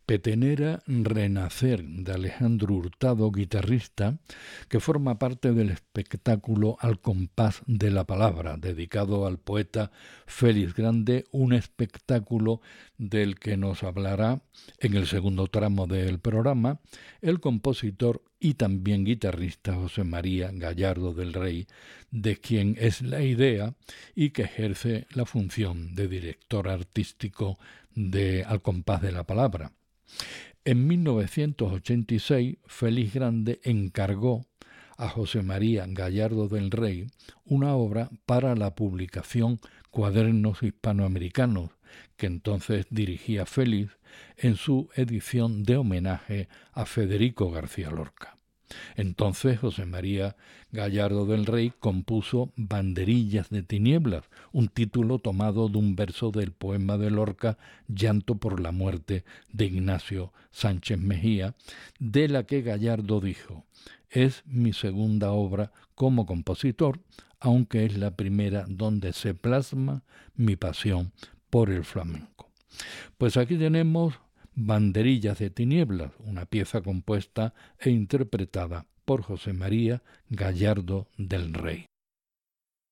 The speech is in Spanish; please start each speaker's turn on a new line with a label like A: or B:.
A: Petenera Renacer de Alejandro Hurtado, guitarrista, que forma parte del espectáculo Al compás de la palabra, dedicado al poeta Félix Grande, un espectáculo del que nos hablará en el segundo tramo del programa el compositor y también guitarrista José María Gallardo del Rey, de quien es la idea y que ejerce la función de director artístico de Al compás de la palabra. En 1986, Félix Grande encargó a José María Gallardo del Rey una obra para la publicación Cuadernos Hispanoamericanos, que entonces dirigía Félix en su edición de homenaje a Federico García Lorca. Entonces José María Gallardo del Rey compuso Banderillas de tinieblas, un título tomado de un verso del poema de Lorca Llanto por la muerte de Ignacio Sánchez Mejía, de la que Gallardo dijo: es mi segunda obra como compositor, aunque es la primera donde se plasma mi pasión por el flamenco. Pues aquí tenemos Banderillas de tinieblas, una pieza compuesta e interpretada por José María Gallardo del Rey.